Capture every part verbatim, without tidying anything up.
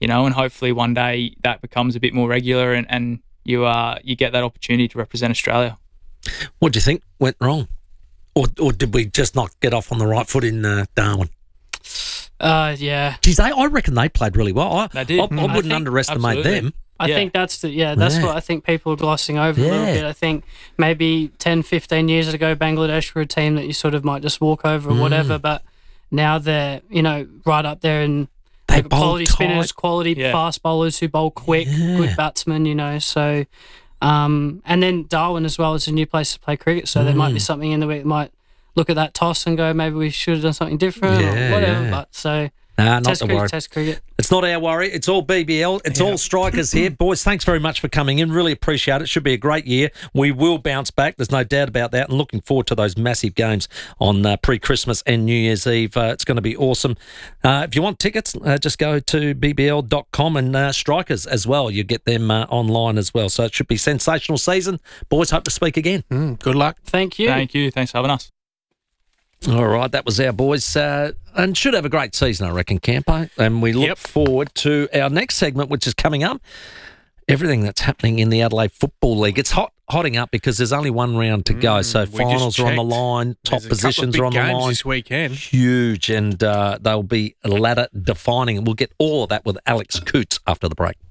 you know, and hopefully one day that becomes a bit more regular and, and you uh, you get that opportunity to represent Australia. What do you think went wrong? Or or did we just not get off on the right foot in uh, Darwin? Uh, yeah. Geez, they, I reckon they played really well. I, They did. I, I Mm. wouldn't I think- underestimate absolutely. them. I Yeah. think that's the yeah that's Yeah. what I think people are glossing over a little Yeah. bit. I think maybe ten, fifteen years ago Bangladesh were a team that you sort of might just walk over or Mm. whatever, but now they're, you know, right up there and They they've got bowl quality spinners, tight. quality Yeah. fast bowlers who bowl quick, Yeah. good batsmen, you know. So um and then Darwin as well is a new place to play cricket, so there might be Mm. something in the way that might look at that toss and go, maybe we should have done something different Yeah, or whatever. yeah. But so Nah, not test to cricket, worry. test cricket. It's not our worry. It's all B B L. It's all strikers here. Boys, thanks very much for coming in. Really appreciate it. Should be a great year. We will bounce back. There's no doubt about that. And looking forward to those massive games on uh, pre-Christmas and New Year's Eve. Uh, it's going to be awesome. Uh, if you want tickets, uh, just go to b b l dot com and uh, strikers as well. You get them uh, online as well. So it should be sensational season. Boys, hope to speak again. Mm, good luck. Thank you. Thank you. Thanks for having us. All right, that was our boys, uh, and should have a great season, I reckon, Campo. And we look Yep. forward to our next segment, which is coming up. Everything that's happening in the Adelaide Football League. It's hot, hotting up because there's only one round to go. So Mm, we just finals are on the checked. line, top There's a positions couple are of on big the games line. this weekend. Huge, and uh, they'll be ladder defining. And we'll get all of that with Alex Coots after the break.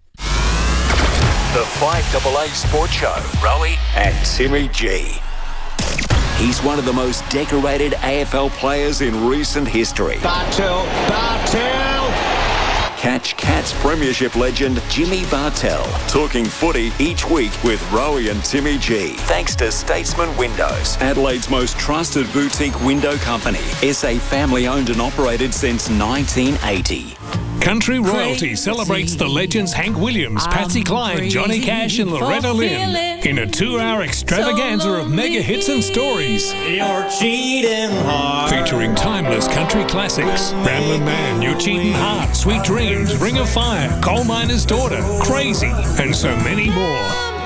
The five A A Sports Show, Rowie and Timmy G. He's one of the most decorated A F L players in recent history. Bartel, Bartel! Catch Cats Premiership legend Jimmy Bartel talking footy each week with Rowie and Timmy G. Thanks to Statesman Windows, Adelaide's most trusted boutique window company. S A family owned and operated since nineteen eighty. Country Royalty celebrates the legends Hank Williams, Patsy Cline, Johnny Cash and Loretta Lynn in a two-hour extravaganza of mega hits and stories. You're cheating hard. Featuring timeless country classics, Ramblin' Man, You're Cheating Hard, Sweet Dreams, Ring of Fire, Coal Miner's Daughter, Crazy, and so many more.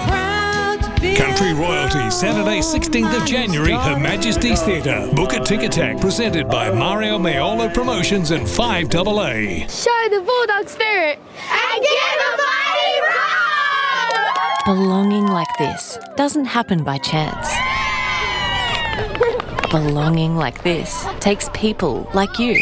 Country Royalty, Saturday sixteenth of January, Her Majesty's Theatre. Book a ticket tag presented by Mario Maiola Promotions and five A A. Show the Bulldog spirit and give a mighty roar! Belonging like this doesn't happen by chance. Belonging like this takes people like you.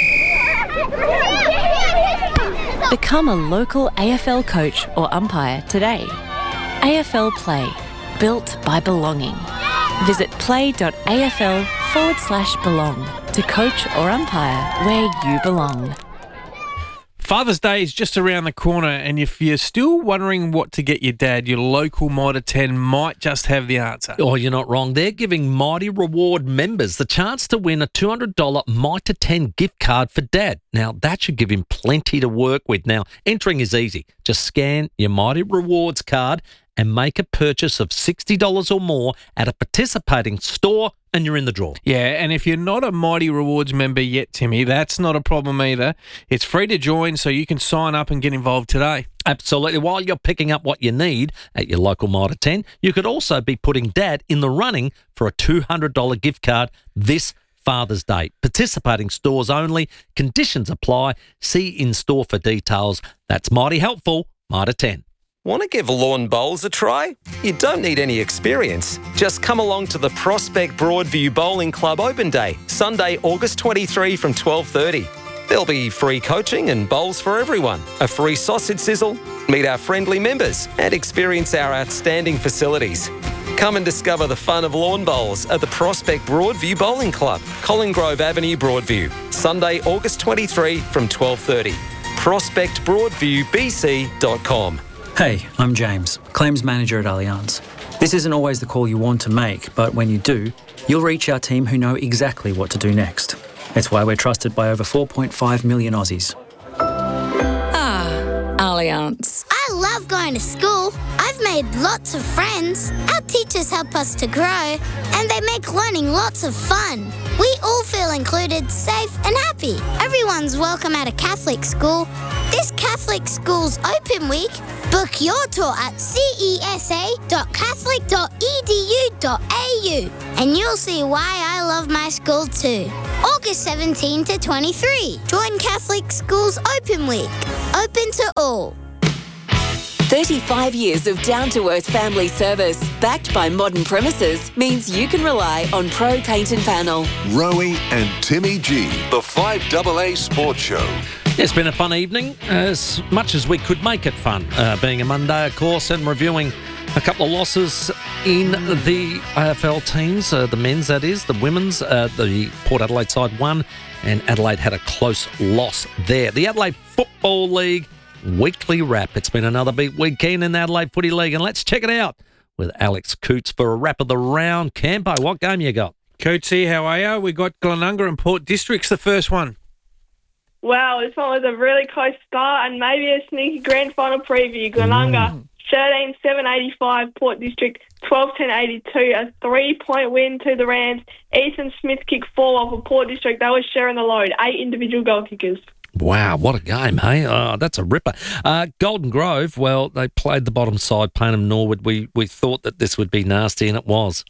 Become a local A F L coach or umpire today. A F L Play, built by belonging. Visit play.afl forward slash belong to coach or umpire where you belong. Father's Day is just around the corner, and if you're still wondering what to get your dad, your local Mitre ten might just have the answer. Oh, you're not wrong. They're giving Mighty Reward members the chance to win a two hundred dollars Mitre ten gift card for Dad. Now, that should give him plenty to work with. Now, entering is easy. Just scan your Mighty Rewards card and make a purchase of sixty dollars or more at a participating store, and you're in the draw. Yeah, and if you're not a Mighty Rewards member yet, Timmy, that's not a problem either. It's free to join, so you can sign up and get involved today. Absolutely. While you're picking up what you need at your local Mitre ten, you could also be putting Dad in the running for a two hundred dollars gift card this Father's Day. Participating stores only. Conditions apply. See in-store for details. That's mighty helpful. Mitre ten. Want to give lawn bowls a try? You don't need any experience. Just come along to the Prospect Broadview Bowling Club Open Day, Sunday, August twenty-third from twelve thirty. There'll be free coaching and bowls for everyone, a free sausage sizzle, meet our friendly members and experience our outstanding facilities. Come and discover the fun of lawn bowls at the Prospect Broadview Bowling Club, Colin Grove Avenue, Broadview, Sunday, August twenty-third from twelve thirty. prospect broadview b c dot com. Hey, I'm James, Claims Manager at Allianz. This isn't always the call you want to make, but when you do, you'll reach our team who know exactly what to do next. It's why we're trusted by over four point five million Aussies. Ah, Allianz. I love going to school. I've made lots of friends. Our teachers help us to grow, and they make learning lots of fun. We all feel included, safe, and happy. Everyone's welcome at a Catholic school. This Catholic Schools Open Week, book your tour at c e s a dot catholic dot e d u dot a u, and you'll see why I love my school too. August seventeenth to twenty-three. Join Catholic Schools Open Week. Open to all. thirty-five years of down-to-earth family service, backed by modern premises, means you can rely on Pro Paint and Panel. Rowie and Timmy G, the five A A Sports Show. It's been a fun evening, as much as we could make it fun, uh, being a Monday, of course, and reviewing a couple of losses in the A F L teams, uh, the men's, that is, the women's. Uh, the Port Adelaide side won, and Adelaide had a close loss there. The Adelaide Football League weekly wrap. It's been another big weekend in the Adelaide Footy League, and let's check it out with Alex Coots for a wrap of the round. Campo, what game you got? Cootsy, how are you? We got Glenunga and Port District's the first one. Wow, this one was a really close start and maybe a sneaky grand final preview. Glenunga, thirteen seven eighty-five, Port District, twelve ten eighty-two, a three-point win to the Rams. Ethan Smith kicked four off for Port District. They were sharing the load, eight individual goal kickers. Wow, what a game, hey? Oh, that's a ripper. Uh, Golden Grove, well, they played the bottom side, Payneham Norwood. We, we thought that this would be nasty, and it was.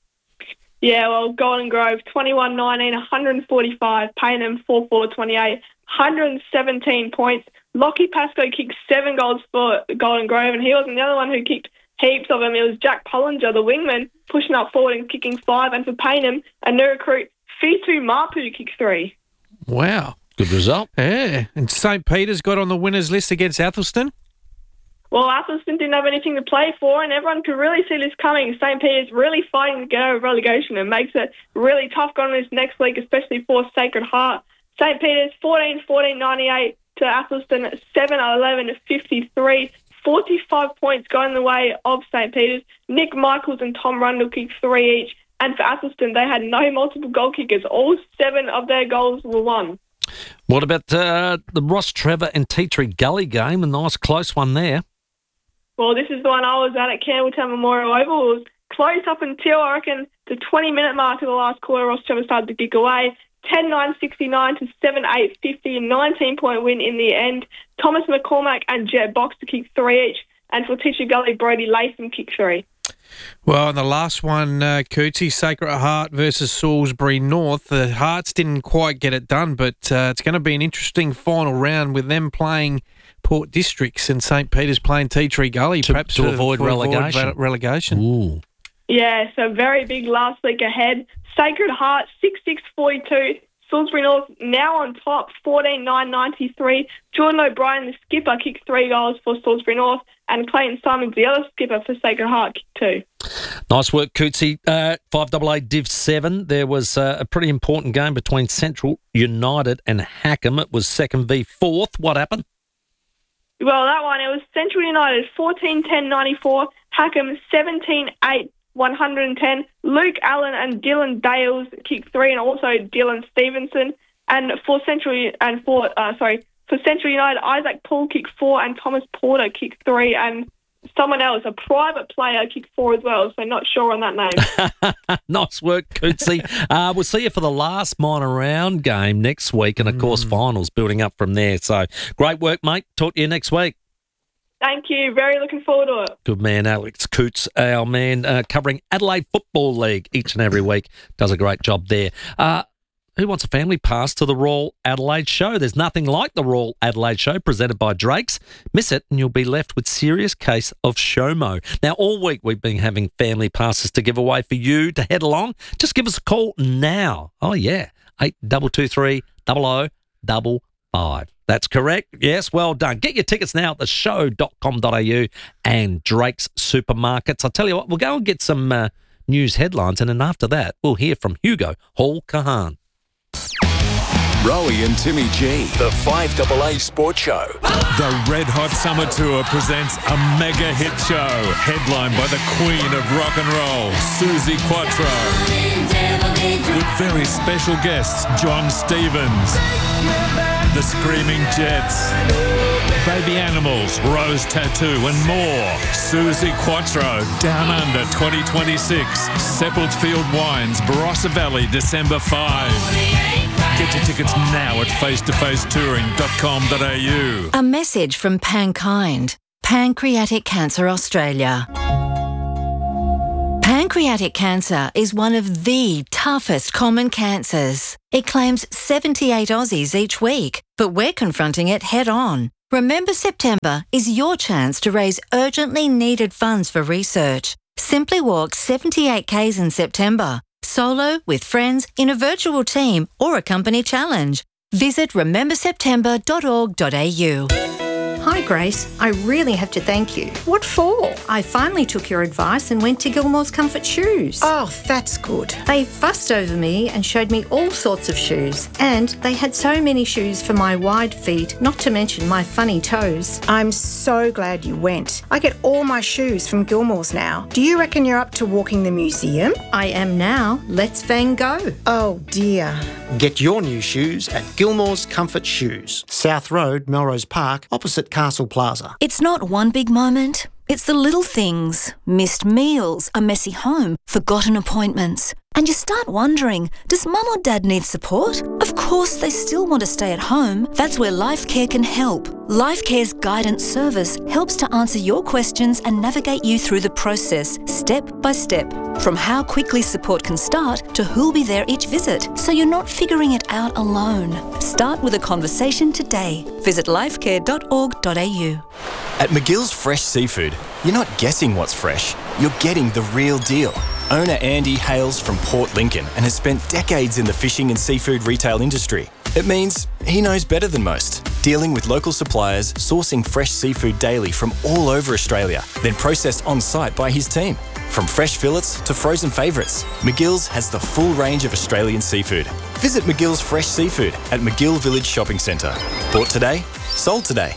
Yeah, well, Golden Grove, twenty-one nineteen, one forty-five, Payneham, four four twenty-eight, one seventeen points. Lockie Pascoe kicked seven goals for Golden Grove, and he wasn't the other one who kicked heaps of them. It was Jack Pullinger, the wingman, pushing up forward and kicking five. And for Payneham, a new recruit, Fitu Mapu, kicked three. Wow. Good result. Yeah. And St Peter's got on the winners list against Athelston. Well, Athelston didn't have anything to play for, and everyone could really see this coming. Saint Peter's really fighting to get out of relegation, and makes it really tough going this next week, especially for Sacred Heart. Saint Peter's fourteen fourteen ninety-eight to Athelston seven eleven fifty-three. forty-five points going the way of Saint Peter's. Nick Michaels and Tom Rundle kicked three each. And for Athelston, they had no multiple goal kickers. All seven of their goals were won. What about uh, the Ross Trevor and Tea Tree Gully game? A nice close one there. Well, this is the one I was at at Campbelltown Memorial Oval. It was close up until, I reckon, the twenty-minute mark of the last quarter. Ross Trevor started to kick away. ten nine sixty-nine to seven eight fifty, a nineteen-point win in the end. Thomas McCormack and Jet Boxer kicked three each. And for Tea Tree Gully, Brody Latham kicked three. Well, and the last one, uh, Cootsy, Sacred Heart versus Salisbury North. The Hearts didn't quite get it done, but uh, it's going to be an interesting final round with them playing Port Districts and St Peter's playing Tea Tree Gully, to, perhaps to for, avoid for relegation. Avoid relegation. Ooh. Yeah, so very big last week ahead. Sacred Heart, six six forty-two. Salisbury North now on top, fourteen nine ninety-three. Jordan O'Brien, the skipper, kicked three goals for Salisbury North, and Clayton Simons, the other skipper for Sacred Heart, kicked two. Nice work, Cootsy. Uh, five A A Div seven. There was uh, a pretty important game between Central United and Hackham. It was second v fourth. What happened? Well, that one, it was Central United, fourteen ten ninety-four. Hackham, seventeen eight one ten. Luke Allen and Dylan Dales kicked three, and also Dylan Stevenson. And for Central and for uh, sorry for Central United, Isaac Paul kicked four, and Thomas Porter kicked three, and someone else, a private player, kicked four as well. So not sure on that name. Nice work, Cootsy. uh, we'll see you for the last minor round game next week, and of course finals building up from there. So great work, mate. Talk to you next week. Thank you. Very looking forward to it. Good man, Alex Coots, our man, uh, covering Adelaide Football League each and every week. Does a great job there. Uh, who wants a family pass to the Royal Adelaide Show? There's nothing like the Royal Adelaide Show presented by Drake's. Miss it and you'll be left with serious case of SHOMO. Now, all week we've been having family passes to give away for you to head along. Just give us a call now. Oh, yeah. eight two two three, zero zero five five. That's correct. Yes, well done. Get your tickets now at the show dot com dot a u and Drake's Supermarkets. I'll tell you what, we'll go and get some uh, news headlines, and then after that, we'll hear from Hugo Hall-Kahan. Rowie and Timmy G, the five A A Sports Show. The Red Hot Summer Tour presents a mega hit show, headlined by the queen of rock and roll, Suzi Quatro. With very special guests, John Stevens, The Screaming Jets, Baby Animals, Rose Tattoo, and more. Suzi Quatro, Down Under twenty twenty-six. Seppeltfield Wines, Barossa Valley, December fifth. Get your tickets now at face to face touring dot com dot a u. A message from Pankind, Pancreatic Cancer Australia. Pancreatic Pancreatic cancer is one of the toughest common cancers. It claims seventy-eight Aussies each week, but we're confronting it head on. Remember September is your chance to raise urgently needed funds for research. Simply walk seventy-eight kays in September, solo, with friends, in a virtual team or a company challenge. Visit remember september dot org dot a u. Hi Grace, I really have to thank you. What for? I finally took your advice and went to Gilmore's Comfort Shoes. Oh, that's good. They fussed over me and showed me all sorts of shoes. And they had so many shoes for my wide feet, not to mention my funny toes. I'm so glad you went. I get all my shoes from Gilmore's now. Do you reckon you're up to walking the museum? I am now. Let's Van Gogh. Oh dear. Get your new shoes at Gilmore's Comfort Shoes, South Road, Melrose Park, opposite Castle Plaza. It's not one big moment. It's the little things. Missed meals, a messy home, forgotten appointments. And you start wondering, does mum or dad need support? Of course they still want to stay at home. That's where LifeCare can help. LifeCare's guidance service helps to answer your questions and navigate you through the process, step by step. From how quickly support can start to who'll be there each visit, so you're not figuring it out alone. Start with a conversation today. Visit lifecare dot org dot a u. At McGill's Fresh Seafood, you're not guessing what's fresh, you're getting the real deal. Owner Andy hails from Port Lincoln and has spent decades in the fishing and seafood retail industry. It means he knows better than most, dealing with local suppliers, sourcing fresh seafood daily from all over Australia, then processed on-site by his team. From fresh fillets to frozen favourites, McGill's has the full range of Australian seafood. Visit McGill's Fresh Seafood at McGill Village Shopping Centre. Bought today, sold today.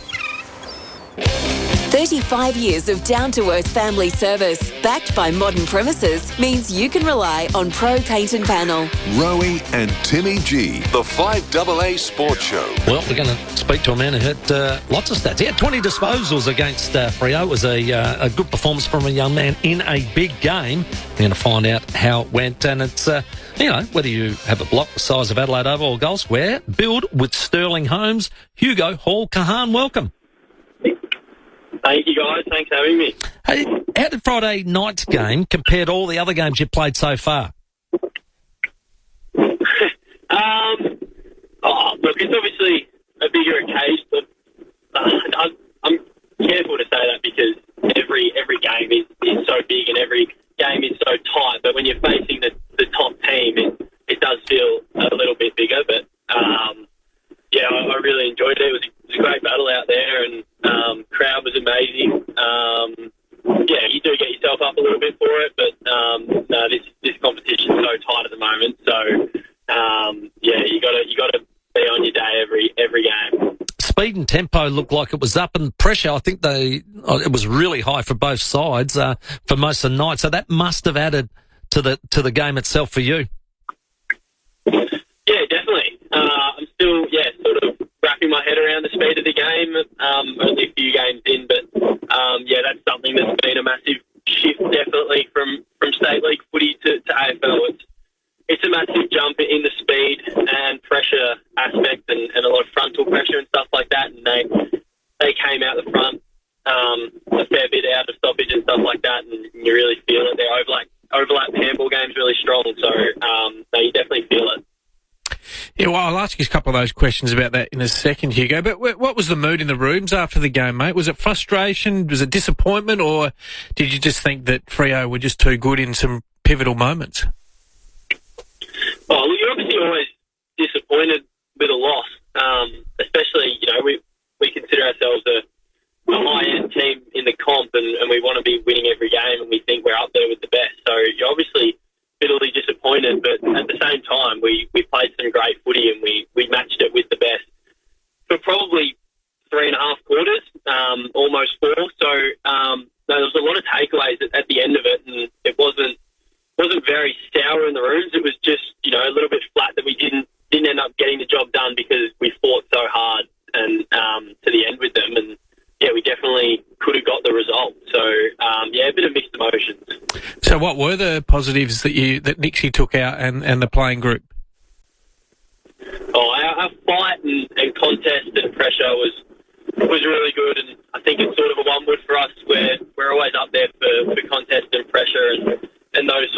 thirty-five years of down-to-earth family service, backed by modern premises, means you can rely on Pro Paint and Panel. Rowie and Timmy G, the five double A Sports Show. Well, we're going to speak to a man who hit uh, lots of stats. He had twenty disposals against uh, Freo. It was a, uh, a good performance from a young man in a big game. We're going to find out how it went. And it's, uh, you know, whether you have a block the size of Adelaide Oval or Gold Square, build with Sterling Homes. Hugo Hall-Kahan, welcome. Thank you, guys. Thanks for having me. Hey, how did Friday night's game compare to all the other games you've played so far? um, oh, look, it's obviously a bigger occasion, but uh, I'm, I'm careful to say that because every every game is, is so big and every game is so tight. But when you're facing the, the top team, it, it does feel a little bit bigger. But um, yeah, I, I really enjoyed it. It was, it was a great battle out there, and um, crowd was amazing. Um, yeah, you do get yourself up a little bit for it, but um, no, this this competition's so tight at the moment. So um, yeah, you got to you got to be on your day every every game. Speed and tempo looked like it was up, and pressure, I think they oh, it was really high for both sides uh, for most of the night. So that must have added to the to the game itself for you. Yeah, definitely. Uh, I'm still yeah sort of wrapping my head around the speed of the game. Um, only a few games in, but um, yeah, that's something that's been a massive shift, definitely from, from state league footy to, to A F L. It's it's a massive jump in the speed and pressure aspect, and, and a lot of frontal pressure and stuff like that. And they they came out the front um, a fair bit out of stoppage and stuff like that, and you really feel it. Their overlap overlap handball game's really strong, so um, no, you definitely feel it. Yeah, well, I'll ask you a couple of those questions about that in a second, Hugo. But what was the mood in the rooms after the game, mate? Was it frustration? Was it disappointment? Or did you just think that Freo were just too good in some pivotal moments? Well, you're obviously always disappointed with a loss, um, especially, you know, we, we consider ourselves a, a high-end team in the comp, and, and we want to be winning every game, and we think we're up there with the best. So you're obviously bitterly disappointed, but at the same time, we, we played some great footy and we, we matched it with the best for probably three and a half quarters, um, almost four. So um, no, there was a lot of takeaways at, at the end of it, and it wasn't wasn't very sour in the rooms. It was just, you know, a little bit flat that we didn't didn't end up getting the job done because we fought so hard and um, to the end with them, and yeah, we definitely could have got the result. So, um, yeah, a bit of mixed emotions. So what were the positives that you that Nixie took out and, and the playing group? Oh, our, our fight and, and contest and pressure was was really good, and I think it's sort of a one-wood for us where we're always up there for, for contest and pressure and, and those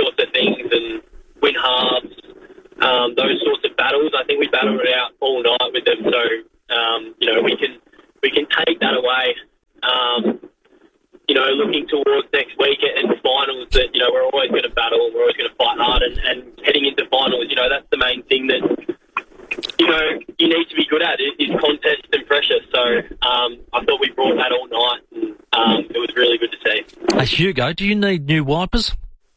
um, you know, looking towards next week and finals, that, you know, we're always going to battle and we're always going to fight hard. And, and heading into finals, you know, that's the main thing that, you know, you need to be good at, is contest and pressure. So um, I thought we brought that all night, and um, it was really good to see. Hey, Hugo, do you need new wipers?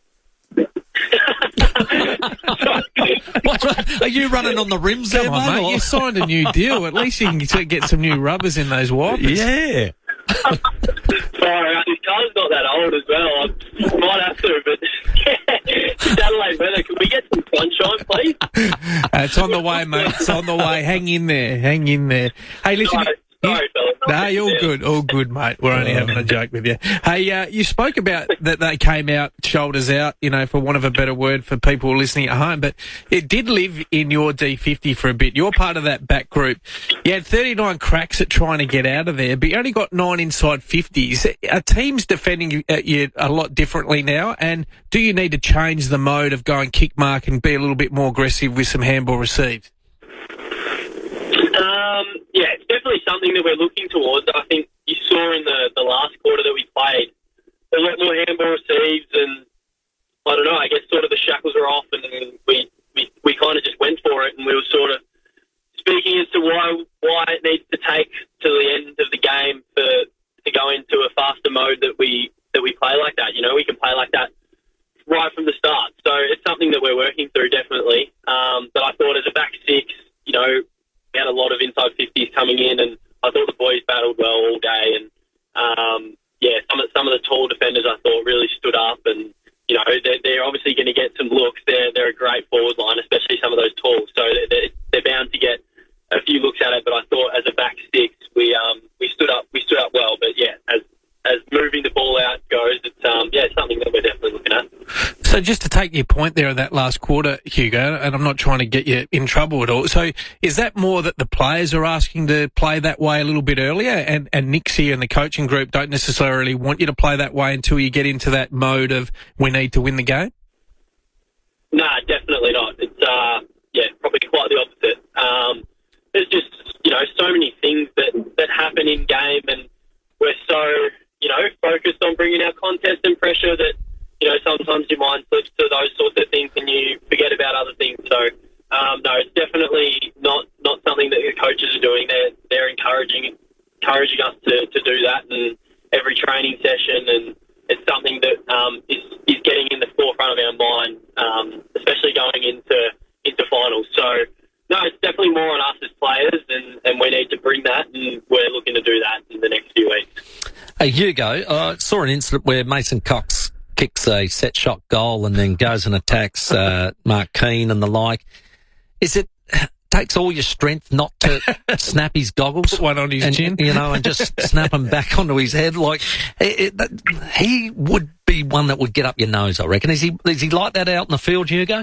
What, are you running on the rims Come there, on, mate? mate. or- You signed a new deal. At least you can get some new rubbers in those wipers. Yeah. Sorry, uh, this car's not that old as well. I might have to, but it's Adelaide weather. Can we get some sunshine, please? Uh, it's on the way, mate. It's on the way. Hang in there. Hang in there. Hey, listen. Sorry, sorry fellas. No, you're all good. All good, mate. We're only having a joke with you. Hey, uh, you spoke about that they came out shoulders out, you know, for want of a better word for people listening at home, but it did live in your D fifty for a bit. You're part of that back group. You had thirty-nine cracks at trying to get out of there, but you only got nine inside fifties. Are teams defending you a lot differently now? And do you need to change the mode of going kick mark and be a little bit more aggressive with some handball received? Um, yeah, it's definitely something that we're looking towards. I think you saw in the, the last quarter that we played, a lot more handball receives, and I don't know, I guess sort of the shackles were off, and we, we, we kind of just went for it, and we were sort of speaking as to why why it needs to take to the end of the game for to go into a faster mode that we that we play like that. You know, we can play like that right from the start. So it's something that we're working through, definitely. Um, but I thought as a back six, you know, we had a lot of inside fifties coming in, and I thought the boys battled well all day. And um, yeah, some of some of the tall defenders I thought really stood up, and you know they're, they're obviously going to get some looks. They're they're a great forward line, especially some of those talls. So they're, they're bound to get a few looks at it. But I thought as a back six, we um we stood up we stood up well. But yeah, as as moving the ball out goes, it's um yeah, it's something that we're definitely looking at. So just to take your point there in that last quarter, Hugo, and I'm not trying to get you in trouble at all. So is that more that the players are asking to play that way a little bit earlier, and, and Nixie and the coaching group don't necessarily want you to play that way until you get into that mode of we need to win the game? Nah, definitely not. It's uh yeah, probably quite the opposite. Um, there's just, you know, so many things that, that happen in game, and we're so, you know, focused on bringing our contest and pressure that, you know, sometimes your mind slips to those sorts of things and you forget about other things. So, um, no, it's definitely not, not something that the coaches are doing. They're, they're encouraging encouraging us to, to do that in every training session, and it's something that um, is, is getting in the forefront of our mind, um, especially going into into finals. So, no, it's definitely more on us as players, and, and we need to bring that, and we're looking to do that in the next few weeks. Hey, Hugo, I uh, saw an incident where Mason Cox kicks a set shot goal and then goes and attacks uh, Mark Keane and the like. Is it takes all your strength not to snap his goggles? Put one on his and, chin. You know, and just snap them back onto his head? Like, it, it, he would be one that would get up your nose, I reckon. Is he, is he like that out in the field, Hugo?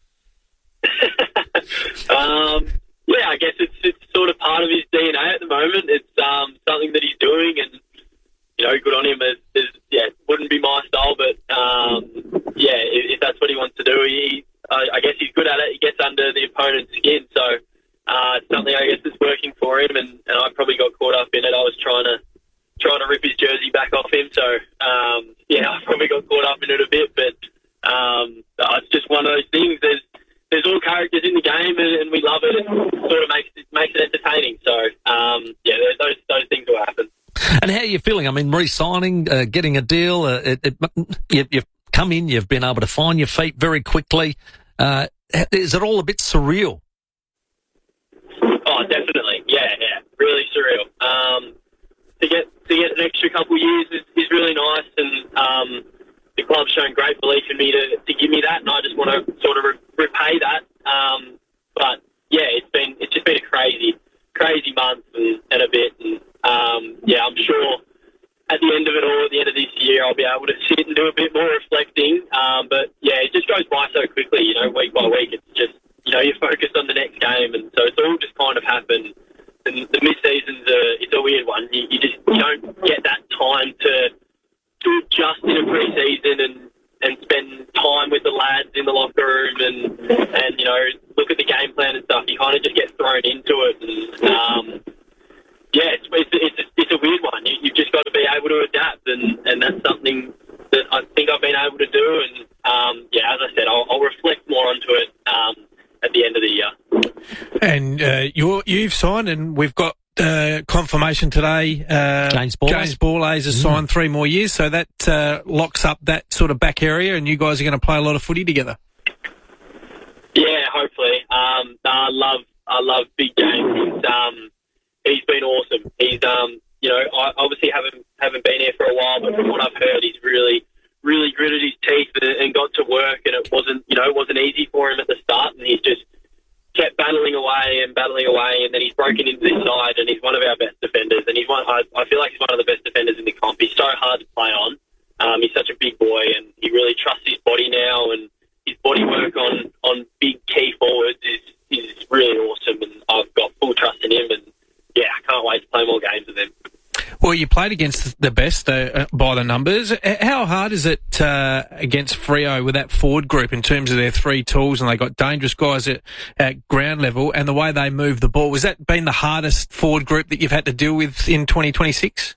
um, yeah, I guess it's it's sort of part of his D N A at the moment. It's um, something that he's doing, and you know, good on him. It's, it's, yeah, it wouldn't be my style, but um, yeah, if, if that's what he wants to do, he, I, I guess he's good at it. He gets under the opponent's skin, so uh, it's something I guess that's working for him, and, and I probably got caught up in it. I was trying to trying to rip his jersey back off him, so um, yeah, I probably got caught up in it a bit, but um, it's just one of those things. There's There's all characters in the game, and, and we love it, and sort of makes it, makes it entertaining. So, um, yeah, those those things will happen. And how are you feeling? I mean, re-signing, uh, getting a deal, uh, it, it, you, you've come in, you've been able to find your feet very quickly. Uh, is it all a bit surreal? Oh, definitely. Yeah, yeah, really surreal. Um, to get to get an extra couple of years is, is really nice, and um, the club's shown great belief in me to, to give me that, and I just want to sort of re- repay that. Um, but yeah, it's been it's just been a crazy, crazy month and, and a bit, and um, yeah, I'm sure at the end of it all, at the end of this year, I'll be able to sit and do a bit more reflecting. Um, but yeah, it just goes by so quickly, you know, week by week. It's just, you know, you're focused on the next game, and so it's all just kind of happened. And the mid-season's a, it's a weird one. You, you just you don't get that time to to adjust in a pre-season and, and spend time with the lads in the locker room and, and you know, look at the game plan and stuff. You kind of just get thrown into it. And, um, yeah, it's, it's, it's, it's a weird one. You, you've just got to be uh, you're, you've signed, and we've got uh, confirmation today. Uh, James Borlase. James Borlase has signed three more years, so that uh, locks up that sort of back area, and you guys are going to play a lot of footy together. Yeah, hopefully. Um, I love, I love Big James. He's, um, he's been awesome. He's, um, you know, I obviously haven't haven't been here for a while, but from what I've heard, he's really, really gritted his teeth and, and got to work. And it wasn't, you know, it wasn't easy for him at the start, and he's just kept battling away and battling away, and then he's broken into this side, and he's one of our best defenders. And he's one, I, I feel like he's one of the best defenders in the comp. He's so hard to play on. Um, he's such a big boy, and he really trusts his body now, and his body work on, on big key forwards is, is really awesome, and I've got full trust in him, and yeah, I can't wait to play more games with him. Well, you played against the best uh, by the numbers. How hard is it uh, against Freo with that forward group in terms of their three tools, and they got dangerous guys at, at ground level, and the way they move the ball? Has that been the hardest forward group that you've had to deal with in twenty twenty-six?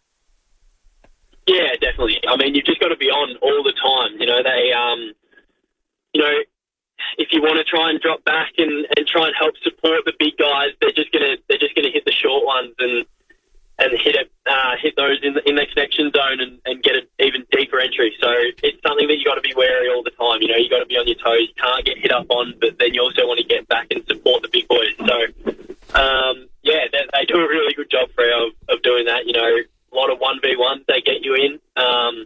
Yeah, definitely. I mean, you've just got to be on all the time. You know, they, um, you know, if you want to try and drop back and, and try and help support the big guys, they're just gonna they're just gonna hit the short ones and. and hit it, uh, hit those in the, in the connection zone and, and get an even deeper entry. So it's something that you got to be wary all the time. You know, you got to be on your toes. You can't get hit up on, but then you also want to get back and support the big boys. So, um, yeah, they, they do a really good job, Freo, of, of doing that. You know, a lot of one v ones they get you in. Um,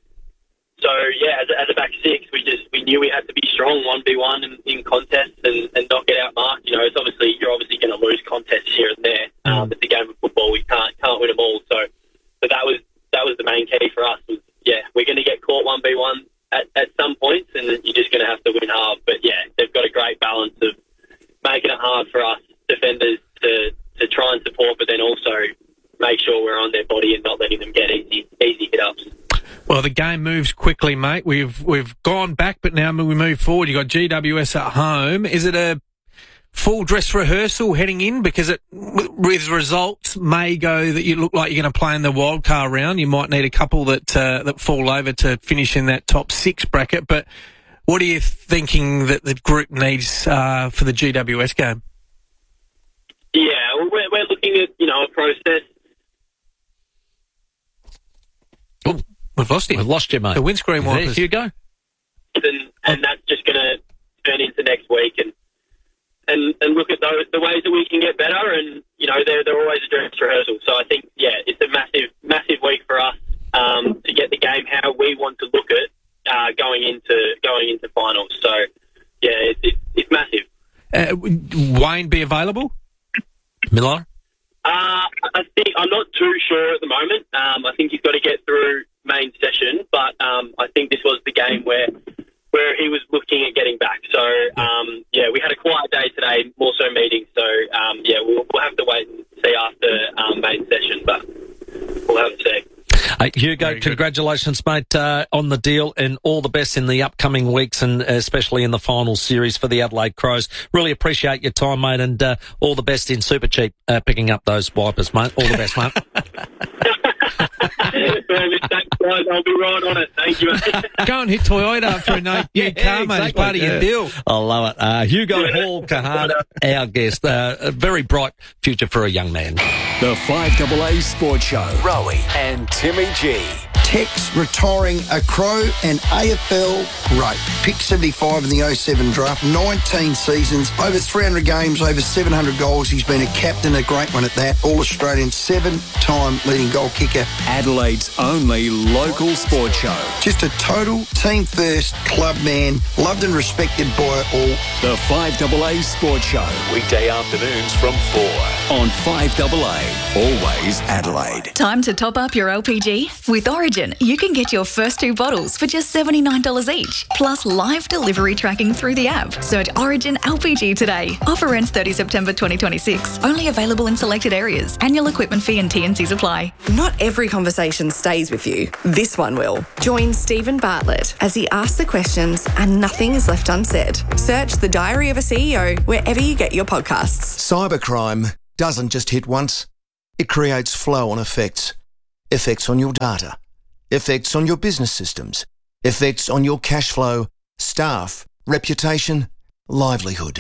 so, yeah, as, as a back six, we just we knew we had to be strong one v one in, in contests and, and not get outmarked. You know, it's obviously you're obviously going to lose contests here and there. Um, it's a game of football. We can't can't win them all. So, but that was that was the main key for us. Was yeah, we're going to get caught one v one at, at some points, and you're just going to have to win hard. But yeah, they've got a great balance of making it hard for us defenders to to try and support, but then also make sure we're on their body and not letting them get easy easy hit ups. Well, the game moves quickly, mate. We've we've gone back, but now we move forward. You've got G W S at home. Is it a full dress rehearsal heading in? Because it, with results may go that you look like you're going to play in the wildcard round. You might need a couple that uh, that fall over to finish in that top six bracket. But what are you thinking that the group needs uh, for the G W S game? Yeah, well, we're, we're looking at, you know, a process. Oh, we've lost him. We've lost you, mate. The windscreen wipers. Here you go. And, and that's just going to turn into next week, and and, and look at those, the ways that we can get better. And, you know, they're, they're always a dress rehearsal. So I think, yeah, it's a massive, massive week for us um, to get the game how we want to look at uh, going into going into finals. So, yeah, it's, it's, it's massive. Uh, Wayne be available? Miller? Uh, I think I'm not too sure at the moment. Um, I think he's got to get through main session, but um, I think this was the game where where he was looking at getting back. So um, yeah, we had a quiet day today, more so meetings. So um, yeah, we'll, we'll have to wait and see after um, main session, but we'll have to see. Hey, Hugo, congratulations, mate, uh, on the deal, and all the best in the upcoming weeks, and especially in the final series for the Adelaide Crows. Really appreciate your time, mate, and uh, all the best in Super Cheap uh, picking up those wipers, mate. All the best, mate. Thanks, guys. I'll be right on it. Thank you. Go and hit Toyota for a new yeah, car, mate. It's part of your deal. I love it. Uh, Hugo Hall Kahana, our guest. Uh, a very bright future for a young man. The five A A Sports Show. Rowie and Timmy G. Tex retiring a Crow and A F L great. Pick seventy-five in the oh seven draft, nineteen seasons, over three hundred games, over seven hundred goals. He's been a captain, a great one at that. All-Australian, seven-time leading goal kicker. Adelaide's only local sports show. Just a total team-first club man, loved and respected by all. The five A A Sports Show. Weekday afternoons from four on five A A. Always Adelaide. Time to top up your L P G? With Origin, you can get your first two bottles for just seventy-nine dollars each, plus live delivery tracking through the app. Search Origin L P G today. Offer ends thirtieth September twenty twenty-six. Only available in selected areas. Annual equipment fee and T and Cs apply. Not every conversation stays with you. This one will. Join Stephen Bartlett as he asks the questions and nothing is left unsaid. Search The Diary of a C E O wherever you get your podcasts. Cybercrime doesn't just hit once. It creates flow-on effects. Effects on your data. Effects on your business systems. Effects on your cash flow, staff, reputation, livelihood.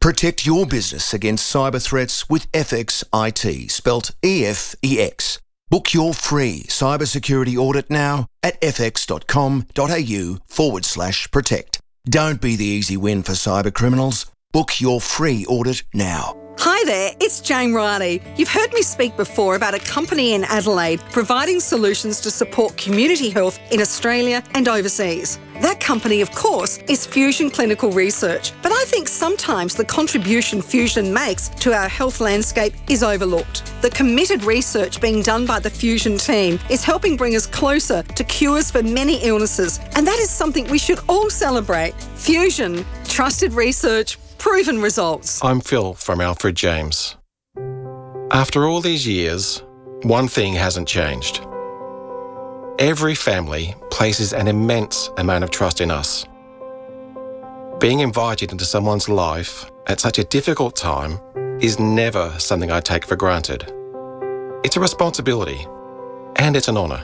Protect your business against cyber threats with F X I T, spelt E F E X. Book your free cybersecurity audit now at fx.com.au forward slash protect. Don't be the easy win for cyber criminals. Book your free audit now. Hi there, it's Jane Riley. You've heard me speak before about a company in Adelaide providing solutions to support community health in Australia and overseas. That company, of course, is Fusion Clinical Research, but I think sometimes the contribution Fusion makes to our health landscape is overlooked. The committed research being done by the Fusion team is helping bring us closer to cures for many illnesses, and that is something we should all celebrate. Fusion, trusted research, proven results. I'm Phil from Alfred James. After all these years, one thing hasn't changed. Every family places an immense amount of trust in us. Being invited into someone's life at such a difficult time is never something I take for granted. It's a responsibility, and it's an honour.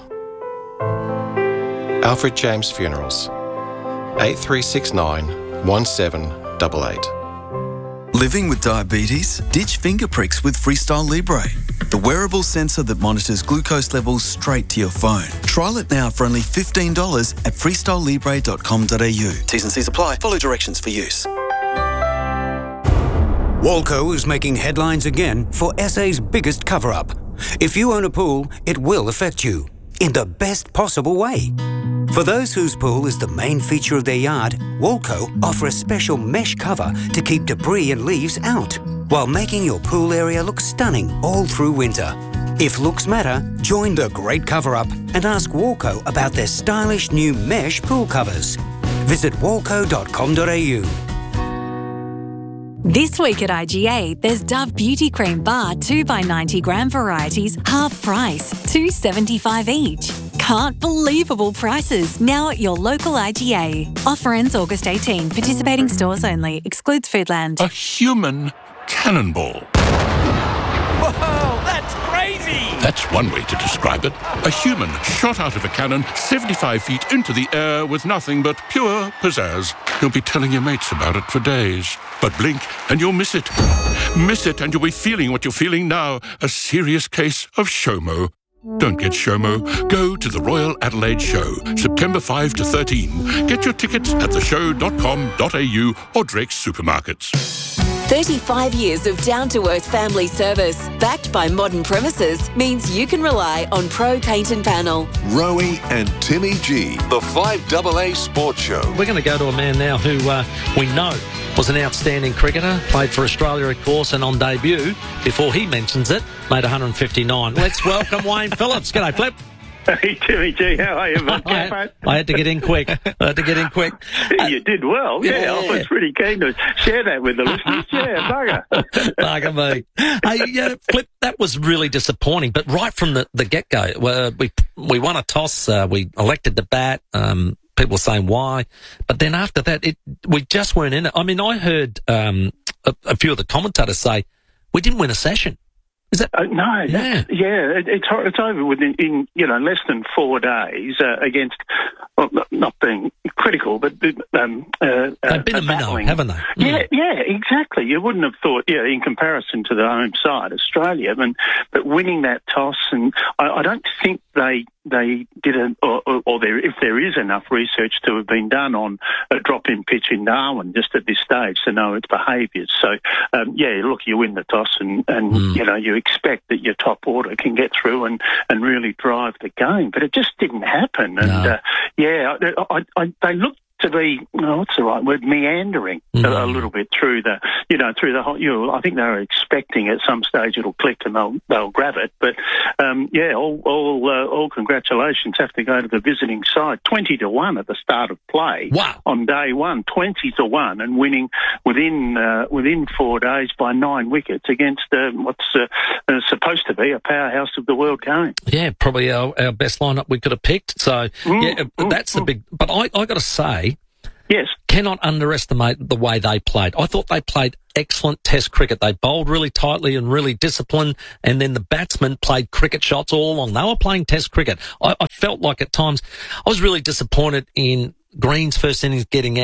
Alfred James Funerals, eight three six nine, one seven eight eight. Living with diabetes? Ditch finger pricks with Freestyle Libre, the wearable sensor that monitors glucose levels straight to your phone. Trial it now for only fifteen dollars at freestyle libre dot com dot a u. T's and C's apply. Follow directions for use. Walco is making headlines again for S A's biggest cover-up. If you own a pool, it will affect you in the best possible way. For those whose pool is the main feature of their yard, Walco offer a special mesh cover to keep debris and leaves out, while making your pool area look stunning all through winter. If looks matter, join the great cover-up and ask Walco about their stylish new mesh pool covers. Visit walco dot com dot a u. This week at I G A, there's Dove Beauty Cream Bar two by ninety gram varieties, half price, two dollars seventy-five each. Can't believable prices now at your local I G A. Offer ends August eighteenth. Participating stores only. Excludes Foodland. A human cannonball. Whoa, that's crazy! That's one way to describe it. A human shot out of a cannon seventy-five feet into the air with nothing but pure pizzazz. You'll be telling your mates about it for days. But blink and you'll miss it. Miss it and you'll be feeling what you're feeling now. A serious case of SHOMO. Don't get SHOMO. Go to the Royal Adelaide Show, September fifth to thirteenth. Get your tickets at the show dot com dot a u or Drake's Supermarkets. thirty-five years of down-to-earth family service, backed by modern premises, means you can rely on Pro Paint and Panel. Rowie and Timmy G, the five A A Sports Show. We're going to go to a man now who uh, we know was an outstanding cricketer, played for Australia, of course, and on debut, before he mentions it, made one hundred fifty-nine. Let's welcome Wayne Phillips. G'day, Flip. Hey, Timmy G, how are you, mate? I, had, I had to get in quick. I had to get in quick. You did well. Yeah, yeah, I was pretty keen to share that with the listeners. Yeah, bugger. Bugger me. Hey, yeah, Flip, that was really disappointing. But right from the, the get-go, uh, we we won a toss. Uh, we elected to bat. Um, people were saying why. But then after that, it we just weren't in it. I mean, I heard um, a, a few of the commentators say, we didn't win a session. Is that? Uh, no, yeah, yeah. It, it's it's over within in you know less than four days uh, against well, not being critical, but um, uh, they've been uh, a minnow, haven't they? Yeah, mm. yeah, exactly. You wouldn't have thought, yeah, in comparison to the home side, Australia, and but winning that toss, and I, I don't think they they didn't, or, or, or there if there is enough research to have been done on a drop-in pitch in Darwin just at this stage to know its behaviours. So, um, yeah, look, you win the toss, and, and mm. you know you expect that your top order can get through and, and really drive the game, but it just didn't happen. And no. uh, yeah, I, I, they looked to be, oh, what's the right word, meandering mm. a, a little bit through the, you know, through the whole, you know, I think they were expecting at some stage it'll click and they'll they'll grab it. But, um, yeah, all all, uh, all congratulations have to go to the visiting side. twenty to one at the start of play. Wow. On day one, twenty to one, and winning within uh, within four days by nine wickets against uh, what's uh, uh, supposed to be a powerhouse of the world game. Yeah, probably our, our best lineup we could have picked. So, mm, yeah, mm, that's mm. the big, but I, I got to say, yes, cannot underestimate the way they played. I thought they played excellent Test cricket. They bowled really tightly and really disciplined, and then the batsmen played cricket shots all along. They were playing Test cricket. I, I felt like at times I was really disappointed in Green's first innings getting out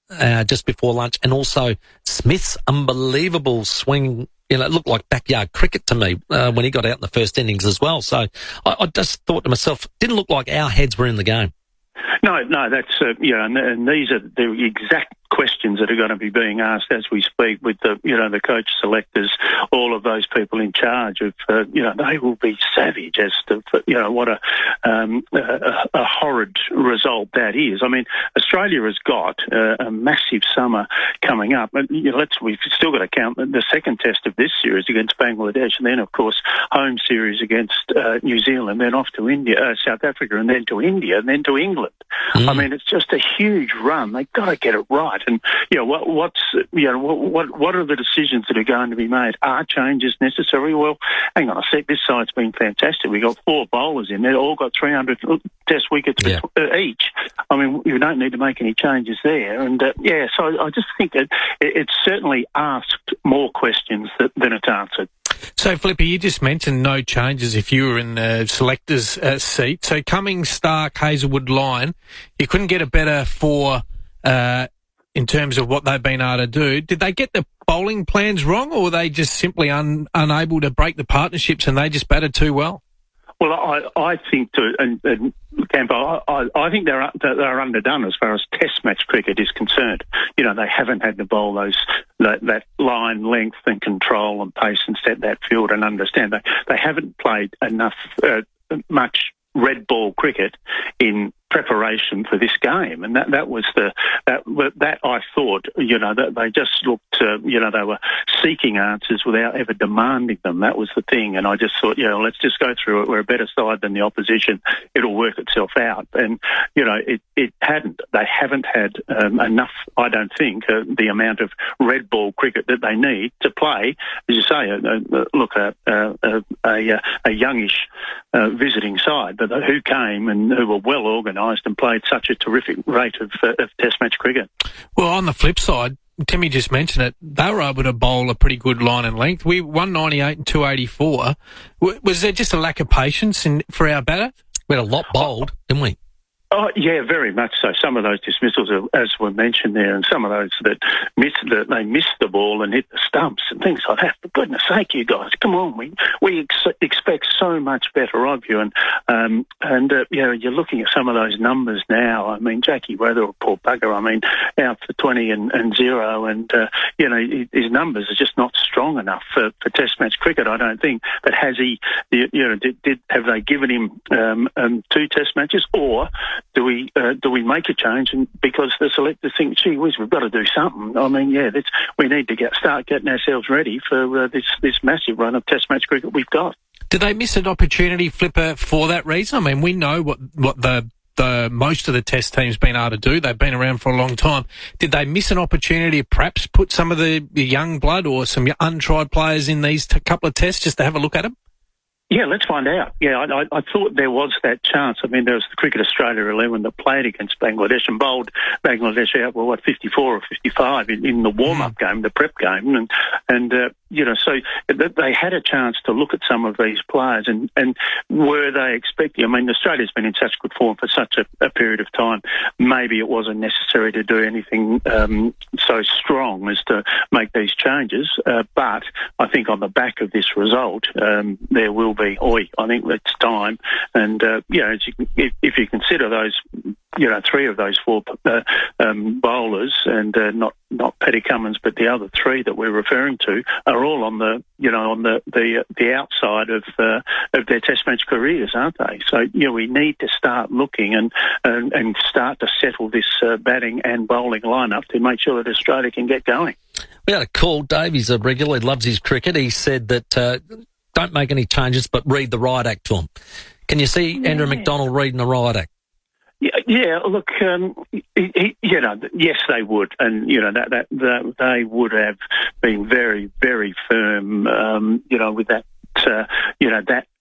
uh, just before lunch, and also Smith's unbelievable swing. You know, it looked like backyard cricket to me uh, when he got out in the first innings as well. So I, I just thought to myself, didn't look like our heads were in the game. No, no, that's, uh, you know, and, and these are the exact questions that are going to be being asked as we speak with the, you know, the coach selectors, all of those people in charge of, uh, you know, they will be savage as to, you know, what a, um, a, a horrid result that is. I mean, Australia has got uh, a massive summer coming up. And, you know, let's, we've still got to count the second test of this series against Bangladesh, and then, of course, home series against uh, New Zealand, then off to India, uh, South Africa, and then to India, and then to England. Mm. I mean, it's just a huge run. They've got to get it right. And, you know, what, what's, you know, what, what, what are the decisions that are going to be made? Are changes necessary? Well, hang on a sec. This side's been fantastic. We've got four bowlers in there, all got three hundred test wickets yeah. each. I mean, you don't need to make any changes there. And, uh, yeah, so I just think that it, it's certainly asked more questions that, than it's answered. So, Flippy, you just mentioned no changes if you were in the selector's uh, seat. So, Cummings, Stark, Hazelwood line, you couldn't get a better four uh, in terms of what they've been able to do. Did they get the bowling plans wrong, or were they just simply un- unable to break the partnerships and they just batted too well? Well, I, I think, to, and, and Campo, I, I think they're they're underdone as far as Test match cricket is concerned. You know, they haven't had to bowl those that, that line length and control and pace and set that field and understand. They they haven't played enough uh, much red ball cricket in preparation for this game, and that that was the that that I thought, you know, that they just looked, uh, you know, they were seeking answers without ever demanding them. That was the thing, and I just thought, you know, let's just go through it. We're a better side than the opposition. It'll work itself out, and you know, it it hadn't. They haven't had um, enough, I don't think, uh, the amount of red ball cricket that they need to play, as you say. Uh, uh, look, a uh, uh, a, a, a youngish uh, visiting side, but who came and who were well organised and played such a terrific rate of, uh, of Test match cricket. Well, on the flip side, Timmy just mentioned it, they were able to bowl a pretty good line and length. We one ninety-eight and two eighty-four. Was there just a lack of patience in, for our batter? We had a lot bowled, didn't we? Oh, yeah, very much so. Some of those dismissals, are, as were mentioned there, and some of those that missed the, they missed the ball and hit the stumps and things like that. For goodness sake, you guys, come on. We we ex- expect so much better of you. And, um, and uh, you know, you're looking at some of those numbers now. I mean, Jackie Weather, poor bugger, I mean, out for twenty and, and zero. And, uh, you know, his numbers are just not strong enough for, for Test match cricket, I don't think. But has he, you know, did, did have they given him um, um, two Test matches, or do we uh, do we make a change? And because the selectors think, gee whiz, we've got to do something. I mean, yeah, that's, we need to get start getting ourselves ready for uh, this this massive run of Test match cricket we've got. Did they miss an opportunity, Flipper, for that reason? I mean, we know what what the the most of the Test team's been able to do. They've been around for a long time. Did they miss an opportunity to perhaps put some of the young blood or some untried players in these t- couple of Tests just to have a look at them? Yeah, let's find out. Yeah, I, I thought there was that chance. I mean, there was the Cricket Australia eleven that played against Bangladesh and bowled Bangladesh out, well, what, fifty-four or fifty-five in, in the warm-up game, the prep game. And, and uh, you know, so they had a chance to look at some of these players and, and were they expecting, I mean, Australia's been in such good form for such a, a period of time. Maybe it wasn't necessary to do anything um, so strong as to make these changes. Uh, but I think on the back of this result, um, there will be, oi, I think it's time. And, uh, you know, if, if you consider those, you know, three of those four uh, um, bowlers, and uh, not not Paddy Cummins, but the other three that we're referring to, are all on the, you know, on the the, the outside of uh, of their Test match careers, aren't they? So, you know, we need to start looking and and, and start to settle this uh, batting and bowling lineup to make sure that Australia can get going. We had a call. Dave, he's a regular, he loves his cricket. He said that uh, don't make any changes, but read the riot act to him. Can you see yeah. Andrew McDonald reading the riot act? Yeah, yeah. Look, um, he, he, you know, yes, they would, and you know that, that that they would have been very, very firm, um, you know, with that, uh, you know, that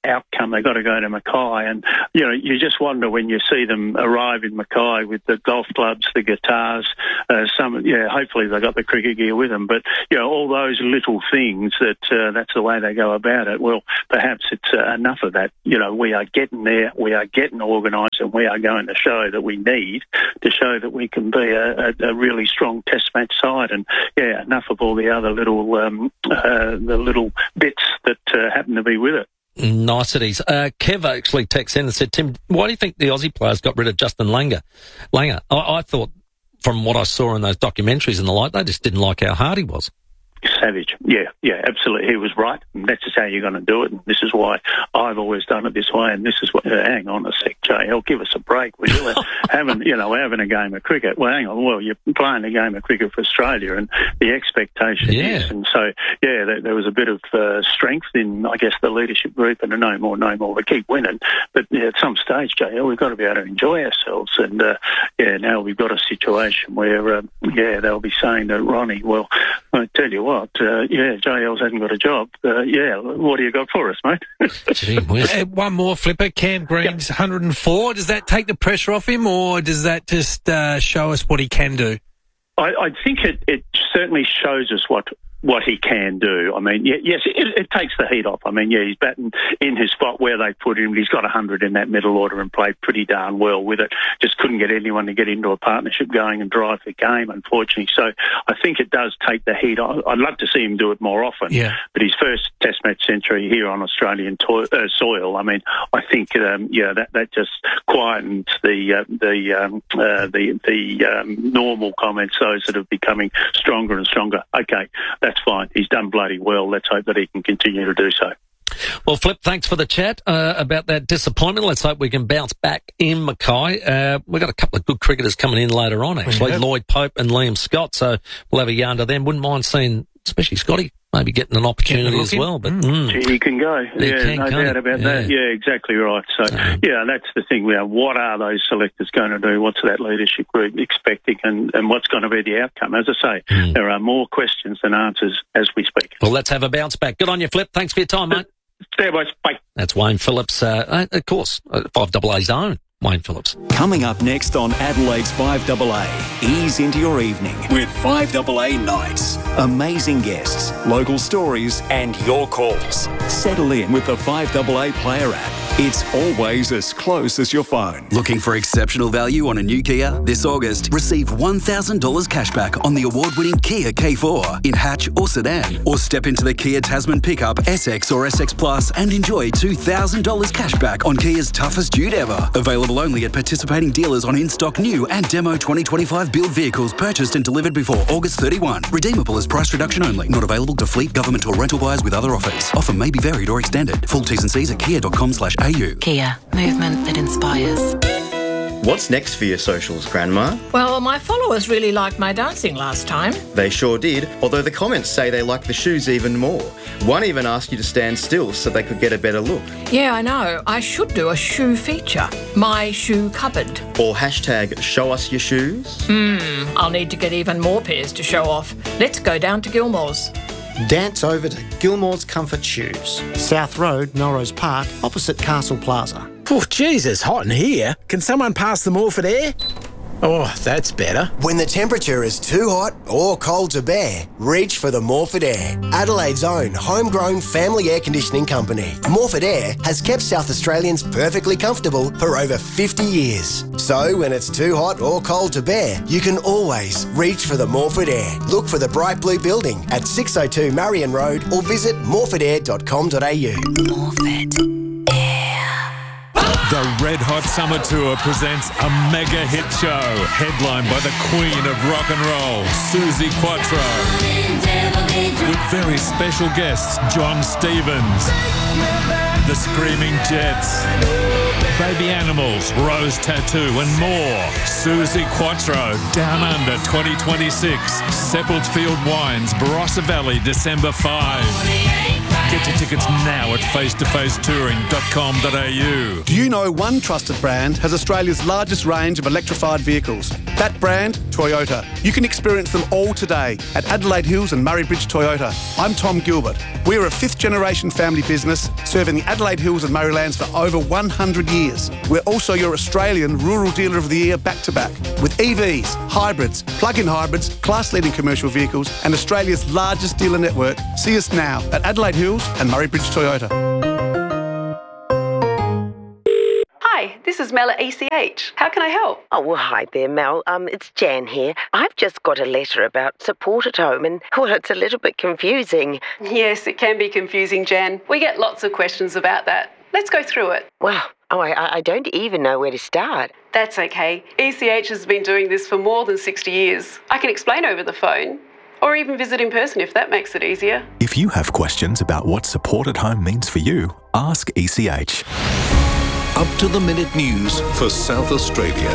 outcome, they've got to go to Mackay. And, you know, you just wonder when you see them arrive in Mackay with the golf clubs, the guitars, uh, some, yeah, hopefully they've got the cricket gear with them. But, you know, all those little things that uh, that's the way they go about it. Well, perhaps it's uh, enough of that. You know, we are getting there, we are getting organised, and we are going to show that we need to show that we can be a, a, a really strong Test match side. And, yeah, enough of all the other little um, uh, the little bits that uh, happen to be with it. Niceties. Uh, Kev actually texted in and said, Tim, why do you think the Aussie players got rid of Justin Langer? Langer? I, I thought, from what I saw in those documentaries and the like, they just didn't like how hard he was. Savage. Yeah, yeah, absolutely. He was right. And that's just how you're going to do it. And this is why I've always done it this way. And this is what, uh, hang on a sec, J L, give us a break, will you? having, you know, we're having a game of cricket. Well, hang on. Well, you're playing a game of cricket for Australia, and the expectation yeah. is. And so, yeah, there, there was a bit of uh, strength in, I guess, the leadership group, and a no more, no more. We keep winning. But yeah, at some stage, J L, we've got to be able to enjoy ourselves. And, uh, yeah, now we've got a situation where, uh, yeah, they'll be saying to Ronnie, well, I tell you what, uh, yeah, J L's hasn't got a job. Uh, yeah, what do you got for us, mate? Gee whiz. Uh, one more flipper. Cam Green's yep. one hundred four. Does that take the pressure off him, or does that just uh, show us what he can do? I, I think it, it certainly shows us what what he can do. I mean, yeah, yes, it, it takes the heat off. I mean, yeah, he's batting in his spot where they put him. He's got one hundred in that middle order and played pretty darn well with it. Just couldn't get anyone to get into a partnership going and drive the game, unfortunately. So I think it does take the heat off. I'd love to see him do it more often. Yeah. But his first Test match century here on Australian to- uh, soil, I mean, I think, um, yeah, that, that just quietens the uh, the um, uh, the, the um, normal comments, those that are becoming stronger and stronger. Okay, that's fine. He's done bloody well. Let's hope that he can continue to do so. Well, Flip, thanks for the chat uh, about that disappointment. Let's hope we can bounce back in Mackay. Uh, we've got a couple of good cricketers coming in later on, actually. Yeah. Lloyd Pope and Liam Scott, so we'll have a yarn to them. Wouldn't mind seeing, especially Scotty, maybe getting an opportunity as well. But mm. Gee, he can go. He yeah, can, no can't doubt he? about Yeah. that. Yeah, exactly right. So, Um, yeah, that's the thing. You know, what are those selectors going to do? What's that leadership group expecting? And, and what's going to be the outcome? As I say, Mm. there are more questions than answers as we speak. Well, let's have a bounce back. Good on you, Flip. Thanks for your time, mate. There, boys. Bye. That's Wayne Phillips, uh, of course, five double A's own Wayne Phillips. Coming up next on Adelaide's five double A, ease into your evening with five double A Nights. Amazing guests, local stories, and your calls. Settle in with the five double A Player app. It's always as close as your phone. Looking for exceptional value on a new Kia? This August, receive one thousand dollars cashback on the award-winning Kia K four in hatch or sedan. Or step into the Kia Tasman pickup, S X or S X Plus and enjoy two thousand dollars cashback on Kia's toughest dude ever. Available only at participating dealers on in-stock new and demo twenty twenty-five build vehicles purchased and delivered before August thirty-first. Redeemable as price reduction only. Not available to fleet, government or rental buyers with other offers. Offer may be varied or extended. Full T's and C's at kia dot com slash a u. Kia, movement that inspires. What's next for your socials, Grandma? Well, my followers really liked my dancing last time. They sure did, although the comments say they like the shoes even more. One even asked you to stand still so they could get a better look. Yeah, I know. I should do a shoe feature. My shoe cupboard. Or hashtag show us your shoes. Hmm, I'll need to get even more pairs to show off. Let's go down to Gilmore's. Dance over to Gilmore's Comfort Shoes. South Road, Melrose Park, opposite Castle Plaza. Oh, geez, it's hot in here. Can someone pass the Morphett air? Oh, that's better. When the temperature is too hot or cold to bear, reach for the Morphett Air, Adelaide's own homegrown family air conditioning company. Morphett Air has kept South Australians perfectly comfortable for over fifty years. So when it's too hot or cold to bear, you can always reach for the Morphett Air. Look for the bright blue building at six oh two Marion Road or visit morphett air dot com dot a u. Morphett. The Red Hot Summer Tour presents a mega hit show headlined by the queen of rock and roll, Suzi Quatro, with very special guests John Stevens, the Screaming Jets, Baby Animals, Rose Tattoo and more. Suzi Quatro, Down Under twenty twenty-six, Seppeltfield Wines, Barossa Valley, December fifth. Get your tickets now at face to face touring dot com dot a u. Do you know one trusted brand has Australia's largest range of electrified vehicles? That brand, Toyota. You can experience them all today at Adelaide Hills and Murray Bridge Toyota. I'm Tom Gilbert. We're a fifth generation family business serving the Adelaide Hills and Murraylands for over one hundred years. We're also your Australian Rural Dealer of the Year back to back with E Vs, hybrids, plug-in hybrids, class-leading commercial vehicles and Australia's largest dealer network. See us now at Adelaide Hills and Murray Bridge Toyota. Hi, this is Mel at E C H. How can I help? Oh, well, hi there, Mel. Um, it's Jan here. I've just got a letter about support at home and, well, it's a little bit confusing. Yes, it can be confusing, Jan. We get lots of questions about that. Let's go through it. Well, oh, I, I don't even know where to start. That's okay. E C H has been doing this for more than sixty years. I can explain over the phone, or even visit in person if that makes it easier. If you have questions about what support at home means for you, ask E C H. Up-to-the-minute news for South Australia.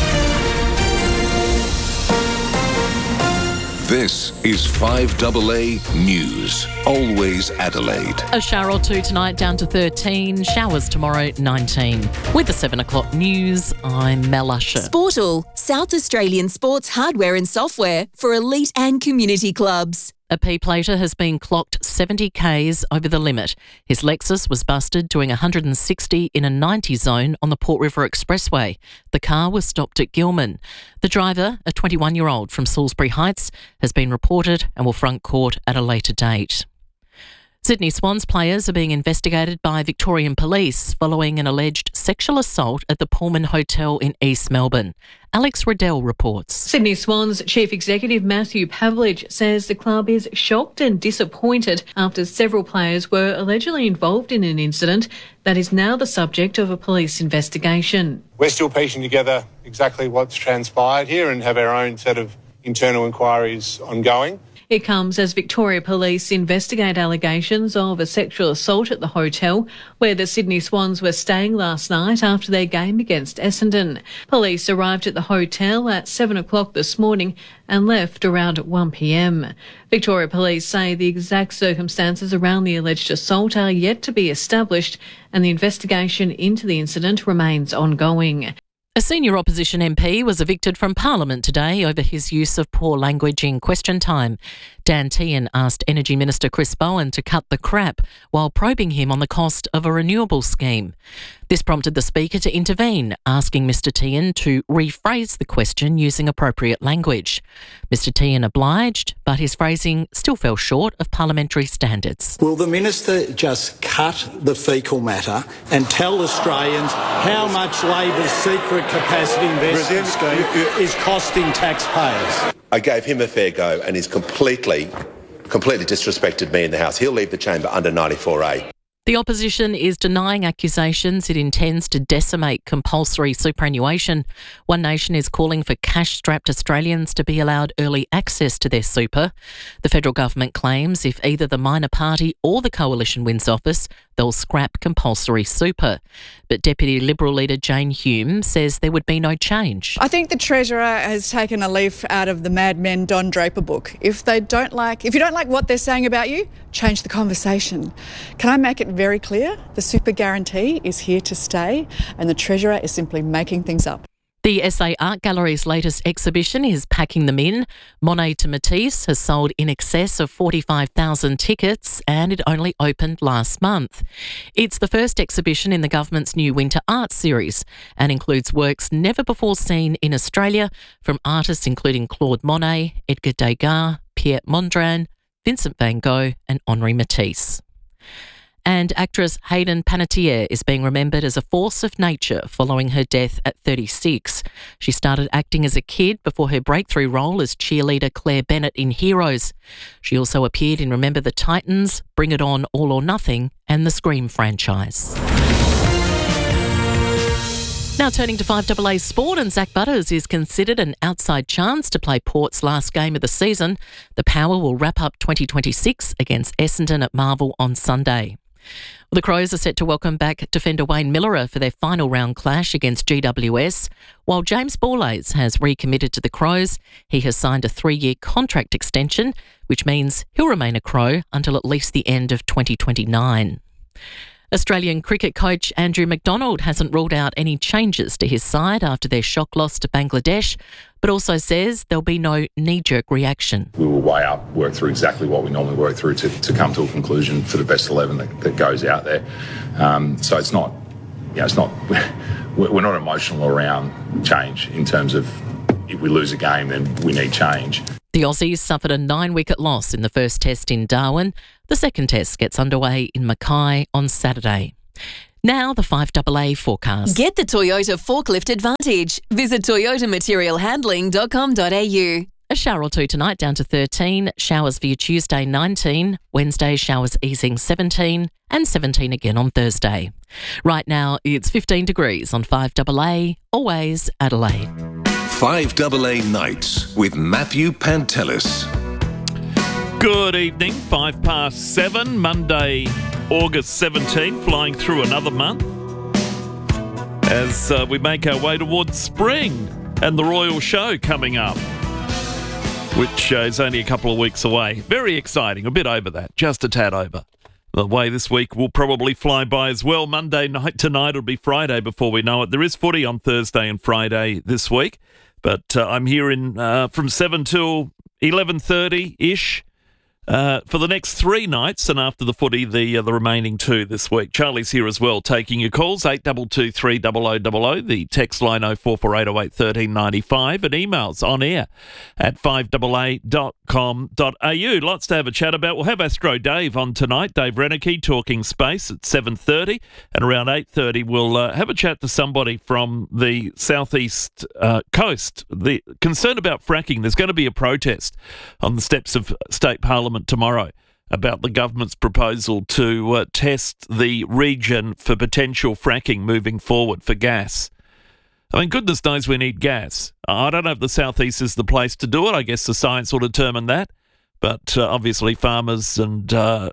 This is five A A News. Always Adelaide. A shower or two tonight, down to thirteen. Showers tomorrow, nineteen. With the seven o'clock news, I'm Mel Usher. Sportal, South Australian sports hardware and software for elite and community clubs. A P-plater has been clocked seventy kays over the limit. His Lexus was busted doing one hundred sixty in a ninety zone on the Port River Expressway. The car was stopped at Gilman. The driver, a twenty-one-year-old from Salisbury Heights, has been reported and will front court at a later date. Sydney Swans players are being investigated by Victorian Police following an alleged sexual assault at the Pullman Hotel in East Melbourne. Alex Riddell reports. Sydney Swans Chief Executive Matthew Pavlich says the club is shocked and disappointed after several players were allegedly involved in an incident that is now the subject of a police investigation. We're still piecing together exactly what's transpired here and have our own set of internal inquiries ongoing. It comes as Victoria Police investigate allegations of a sexual assault at the hotel where the Sydney Swans were staying last night after their game against Essendon. Police arrived at the hotel at seven o'clock this morning and left around one p m. Victoria Police say the exact circumstances around the alleged assault are yet to be established and the investigation into the incident remains ongoing. A senior opposition M P was evicted from Parliament today over his use of poor language in question time. Dan Tehan asked Energy Minister Chris Bowen to cut the crap while probing him on the cost of a renewable scheme. This prompted the Speaker to intervene, asking Mr Tehan to rephrase the question using appropriate language. Mr Tehan obliged, but his phrasing still fell short of parliamentary standards. Will the Minister just cut the faecal matter and tell Australians how much Labor's secret capacity investment scheme is costing taxpayers? I gave him a fair go and he's completely, completely disrespected me in the House. He'll leave the chamber under ninety-four A. The opposition is denying accusations it intends to decimate compulsory superannuation. One Nation is calling for cash-strapped Australians to be allowed early access to their super. The federal government claims if either the minor party or the coalition wins office, they'll scrap compulsory super. But Deputy Liberal leader Jane Hume says there would be no change. I think the Treasurer has taken a leaf out of the Mad Men Don Draper book. If they don't like, if you don't like what they're saying about you, change the conversation. Can I make it very clear? The super guarantee is here to stay and the Treasurer is simply making things up. The S A Art Gallery's latest exhibition is Packing Them In. Monet to Matisse has sold in excess of forty-five thousand tickets and it only opened last month. It's the first exhibition in the government's new Winter Art series and includes works never before seen in Australia from artists including Claude Monet, Edgar Degas, Pierre Mondrian, Vincent van Gogh and Henri Matisse. And actress Hayden Panettiere is being remembered as a force of nature following her death at thirty-six. She started acting as a kid before her breakthrough role as cheerleader Claire Bennett in Heroes. She also appeared in Remember the Titans, Bring It On, All or Nothing and the Scream franchise. Now turning to five A A Sport, and Zach Butters is considered an outside chance to play Port's last game of the season. The Power will wrap up twenty twenty-six against Essendon at Marvel on Sunday. The Crows are set to welcome back defender Wayne Millerer for their final round clash against G W S. While James Borlase has recommitted to the Crows, he has signed a three-year contract extension, which means he'll remain a Crow until at least the end of twenty twenty-nine. Australian cricket coach Andrew McDonald hasn't ruled out any changes to his side after their shock loss to Bangladesh, but also says there'll be no knee-jerk reaction. We will weigh up, work through exactly what we normally work through to, to come to a conclusion for the best eleven that, that goes out there. Um, so it's not, you know, it's not, we're not emotional around change in terms of if we lose a game, then we need change. The Aussies suffered a nine-wicket loss in the first test in Darwin. The second test gets underway in Mackay on Saturday. Now the five A A forecast. Get the Toyota Forklift Advantage. Visit toyota material handling dot com dot a u. A shower or two tonight, down to thirteen. Showers for you Tuesday, nineteen. Wednesday, showers easing, seventeen. And seventeen again on Thursday. Right now, it's fifteen degrees on five A A, always Adelaide. five A A Nights with Matthew Pantelis. Good evening, five past seven, Monday, August seventeenth, flying through another month as uh, we make our way towards spring and the Royal Show coming up, which uh, is only a couple of weeks away. Very exciting, a bit over that, just a tad over. The way this week will probably fly by as well. Monday night tonight, it'll be Friday before we know it. There is footy on Thursday and Friday this week, but uh, I'm here in uh, from seven till eleven thirty-ish. Uh, for the next three nights, and after the footy, the uh, the remaining two this week. Charlie's here as well, taking your calls, eight two two three zero zero zero zero, the text line oh four four eight oh eight one three nine five, and emails on air at five A A dot com dot a u. Lots to have a chat about. We'll have Astro Dave on tonight, Dave Reneke, talking space at seven thirty, and around eight thirty we'll uh, have a chat to somebody from the southeast uh, coast. The concern about fracking, there's going to be a protest on the steps of State Parliament tomorrow about the government's proposal to uh, test the region for potential fracking moving forward for gas. I mean, goodness knows we need gas. I don't know if the southeast is the place to do it. I guess the science will determine that. But uh, obviously farmers and uh,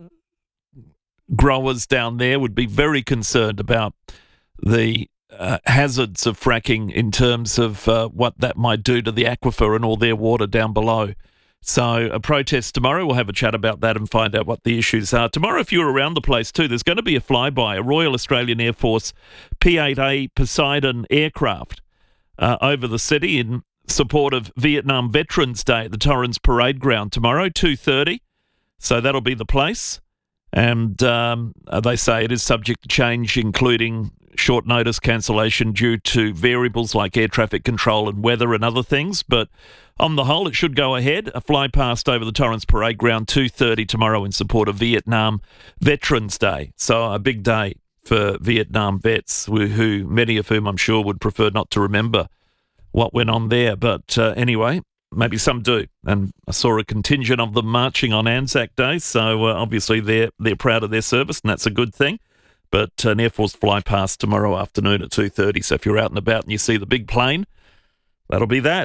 growers down there would be very concerned about the uh, hazards of fracking in terms of uh, what that might do to the aquifer and all their water down below. So a protest tomorrow. We'll have a chat about that and find out what the issues are. Tomorrow, if you're around the place too, there's going to be a flyby, a Royal Australian Air Force P eight A Poseidon aircraft uh, over the city in support of Vietnam Veterans Day at the Torrens Parade Ground tomorrow, two thirty. So that'll be the place. And um, they say it is subject to change, including short notice cancellation due to variables like air traffic control and weather and other things. But on the whole, it should go ahead. A fly past over the Torrens Parade Ground, two thirty tomorrow in support of Vietnam Veterans Day. So a big day for Vietnam vets, who, who many of whom I'm sure would prefer not to remember what went on there. But uh, anyway, maybe some do. And I saw a contingent of them marching on Anzac Day, so uh, obviously they're, they're proud of their service, and that's a good thing. But an Air Force fly past tomorrow afternoon at two thirty, so if you're out and about and you see the big plane, that'll be that.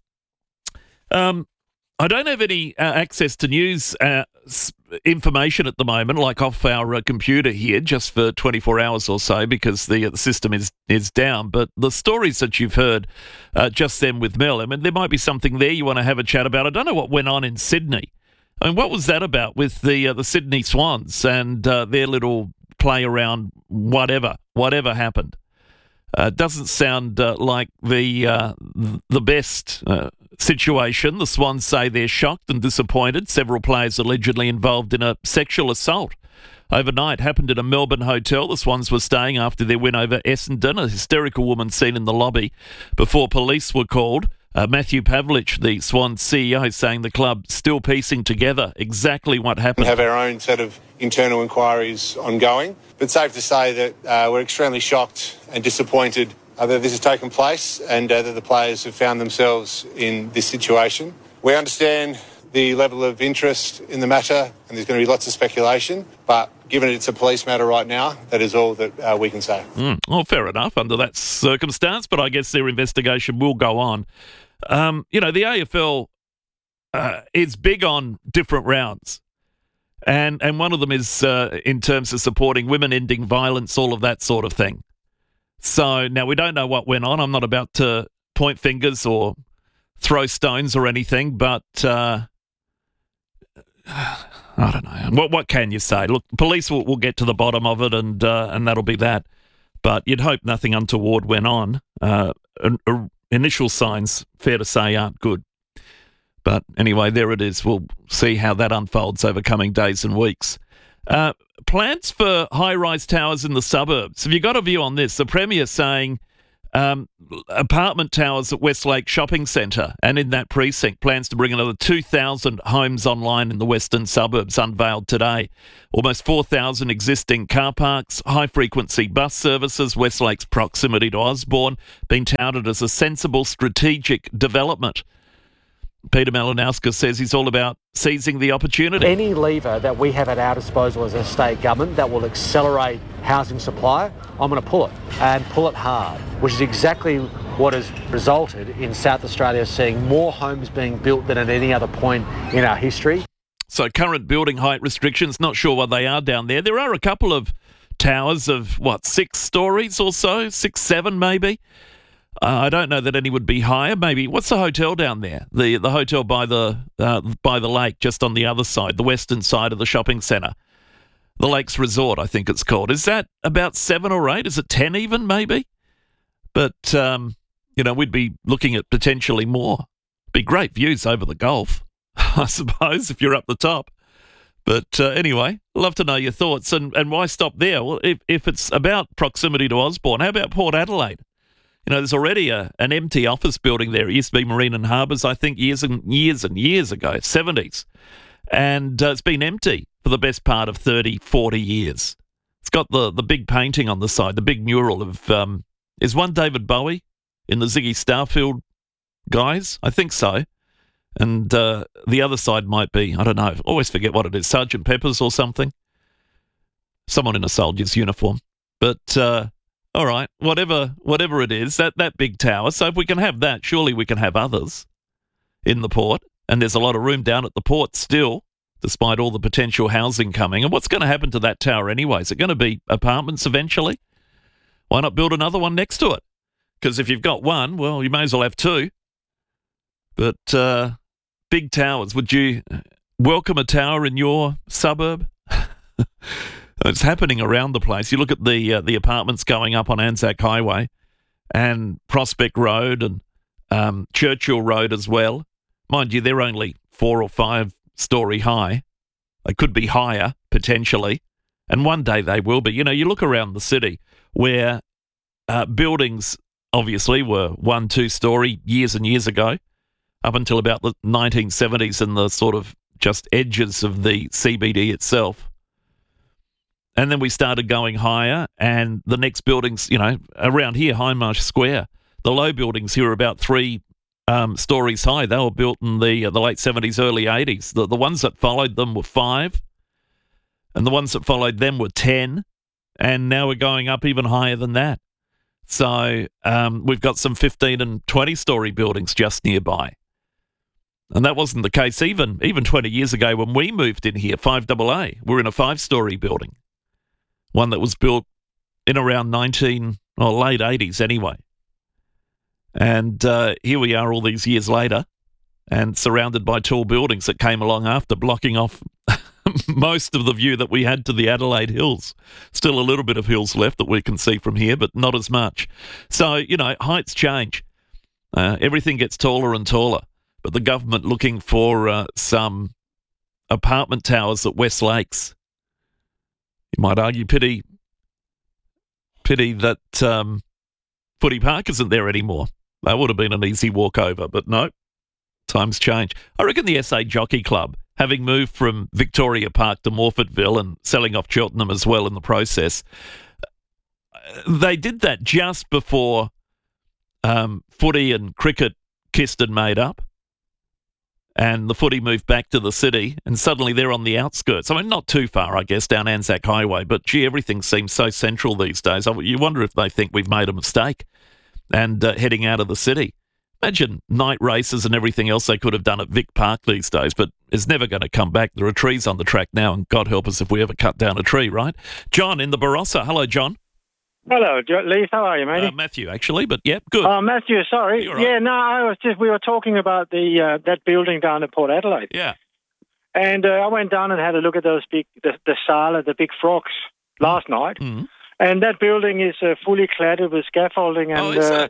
Um, I don't have any uh, access to news uh, information at the moment, like off our uh, computer here, just for twenty-four hours or so, because the, uh, the system is, is down. But the stories that you've heard uh, just then with Mel, I mean, there might be something there you want to have a chat about. I don't know what went on in Sydney. I mean, what was that about with the uh, the Sydney Swans and uh, their little play around whatever, whatever happened? Uh, doesn't sound uh, like the uh, the best uh, situation. The Swans say they're shocked and disappointed. Several players allegedly involved in a sexual assault overnight happened at a Melbourne hotel the Swans were staying after their win over Essendon. A hysterical woman seen in the lobby before police were called. Uh, Matthew Pavlich, the Swans C E O, saying the club still piecing together exactly what happened. We have our own set of internal inquiries ongoing, but safe to say that uh, we're extremely shocked and disappointed uh, that this has taken place and uh, that the players have found themselves in this situation. We understand the level of interest in the matter, and there's going to be lots of speculation, but given it's a police matter right now, that is all that uh, we can say. Mm, well, fair enough under that circumstance, but I guess their investigation will go on. Um, you know, the A F L uh, is big on different rounds, and and one of them is uh, in terms of supporting women, ending violence, all of that sort of thing. So now we don't know what went on. I'm not about to point fingers or throw stones or anything, but uh, I don't know. What what can you say? Look, police will, will get to the bottom of it, and uh, and that'll be that. But you'd hope nothing untoward went on. Uh, a, a initial signs, fair to say, aren't good. But anyway, there it is. We'll see how that unfolds over coming days and weeks. Uh, plans for high-rise towers in the suburbs. Have you got a view on this? The Premier saying um, apartment towers at Westlake Shopping Centre and in that precinct, plans to bring another two thousand homes online in the western suburbs, unveiled today. Almost four thousand existing car parks, high-frequency bus services, Westlake's proximity to Osborne, being touted as a sensible strategic development. Peter Malinauskas says he's all about seizing the opportunity. Any lever that we have at our disposal as a state government that will accelerate housing supply, I'm going to pull it, and pull it hard, which is exactly what has resulted in South Australia seeing more homes being built than at any other point in our history. So current building height restrictions, not sure what they are down there. There are a couple of towers of, what, six stories or so? Six, seven maybe? Uh, I don't know that any would be higher. Maybe what's the hotel down there? The the hotel by the uh, by the lake, just on the other side, the western side of the shopping centre, the Lakes Resort, I think it's called. Is that about seven or eight? Is it ten even? Maybe. But um, you know, we'd be looking at potentially more. Be great views over the Gulf, I suppose, if you're up the top. But uh, anyway, love to know your thoughts. And and why stop there? Well, if if it's about proximity to Osborne, how about Port Adelaide? You know, there's already a, an empty office building there. It used to be Marine and Harbours, I think, years and years and years ago, seventies. And uh, it's been empty for the best part of thirty, forty years. It's got the, the big painting on the side, the big mural of, um, is one David Bowie in the Ziggy Starfield guys? I think so. And uh, the other side might be, I don't know, I always forget what it is, Sergeant Pepper's or something. Someone in a soldier's uniform. But... Uh, All right, whatever whatever it is, that, that big tower. So if we can have that, surely we can have others in the port. And there's a lot of room down at the port still, despite all the potential housing coming. And what's going to happen to that tower anyway? Is it going to be apartments eventually? Why not build another one next to it? Because if you've got one, well, you may as well have two. But uh, big towers, would you welcome a tower in your suburb? It's happening around the place. You look at the uh, the apartments going up on Anzac Highway and Prospect Road and um, Churchill Road as well. Mind you, they're only four or five storey high. They could be higher, potentially, and one day they will be. You know, you look around the city where uh, buildings obviously were one, two-storey years and years ago, up until about the nineteen seventies and the sort of just edges of the C B D itself. And then we started going higher, and the next buildings, you know, around here, Hindmarsh Square, the low buildings here are about three um, stories high. They were built in the uh, the late seventies, early eighties. The, the ones that followed them were five, and the ones that followed them were ten, and now we're going up even higher than that. So um, we've got some fifteen and twenty-story buildings just nearby. And that wasn't the case even, even twenty years ago when we moved in here, five double A. We're in a five-story building. One that was built in around nineteen or late eighties anyway. And uh, here we are all these years later and surrounded by tall buildings that came along after, blocking off most of the view that we had to the Adelaide Hills. Still a little bit of hills left that we can see from here, but not as much. So, you know, heights change. Uh, everything gets taller and taller. But the government looking for uh, some apartment towers at West Lakes. You might argue pity, pity that um, Footy Park isn't there anymore. That would have been an easy walk over, but no, times change. I reckon the S A Jockey Club, having moved from Victoria Park to Morfettville and selling off Cheltenham as well in the process, they did that just before um, footy and cricket kissed and made up. And the footy moved back to the city, and suddenly they're on the outskirts. I mean, not too far, I guess, down Anzac Highway, but gee, everything seems so central these days. You wonder if they think we've made a mistake and uh, heading out of the city. Imagine night races and everything else they could have done at Vic Park these days, but it's never going to come back. There are trees on the track now, and God help us if we ever cut down a tree, right? John in the Barossa. Hello, John. Hello, Lee. How are you, mate? Uh, Matthew, actually, but yeah, good. Oh, Matthew, sorry. Right. Yeah, no, I was just, we were talking about the uh, that building down at Port Adelaide. Yeah. And uh, I went down and had a look at those big, the, the Sala, the big frogs last night. Mm-hmm. And that building is uh, fully cladded with scaffolding and oh, is uh,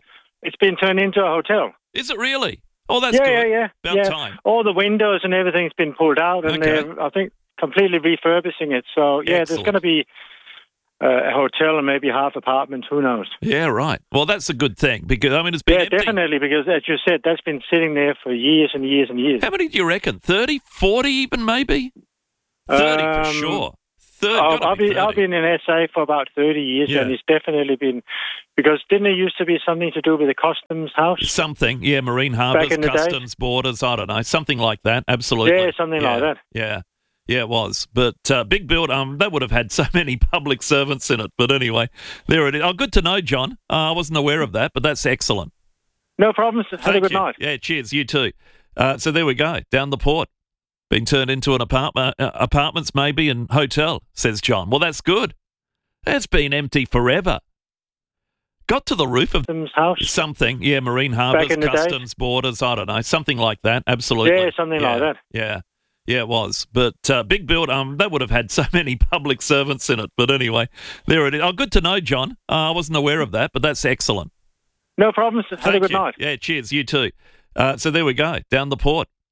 It's been turned into a hotel. Is it really? Oh, that's yeah, good. Yeah, yeah, About yeah. time. All the windows and everything's been pulled out, and Okay. they're, I think, completely refurbishing it. So, yeah, Excellent. there's going to be uh, a hotel and maybe half apartments. Who knows? Yeah, right. Well, that's a good thing because, I mean, it's been Yeah, empty. definitely, because as you said, that's been sitting there for years and years and years. How many do you reckon? thirty, forty even maybe? thirty for Um, sure. thirty, I've, gotta I've, be been, I've thirty. been in S A for about thirty years, Yeah. and it's definitely been, because didn't it used to be something to do with the customs house? Something, yeah, marine harbours, in the day? customs, borders, I don't know, something like that, absolutely. Yeah, something Yeah, like that. Yeah, yeah, it was. But uh, big build, um, that would have had so many public servants in it. But anyway, there it is. Oh, good to know, John. Uh, I wasn't aware of that, but that's excellent. No problems. Have Thank a good you. night. Yeah, cheers. You too. Uh, so there we go, down the port. Been turned into an apartment, uh, apartments maybe, and hotel, says John. Well, that's good. It's been empty forever. Got to the roof of house. Something, yeah, marine harbours, in the day? customs, borders, I don't know, something like that, absolutely. Yeah, something yeah, like that. Yeah, yeah, it was. But uh, big build, um, that would have had so many public servants in it. But anyway, there it is. Oh, good to know, John. Uh, I wasn't aware of that, but that's excellent. No problems. Have Thank a good you. night. Yeah, cheers. You too. Uh, so there we go, down the port.